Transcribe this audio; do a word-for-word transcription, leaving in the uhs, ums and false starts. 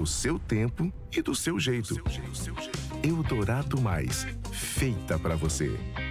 seu tempo e do seu jeito. Eldorado Mais, feita pra você.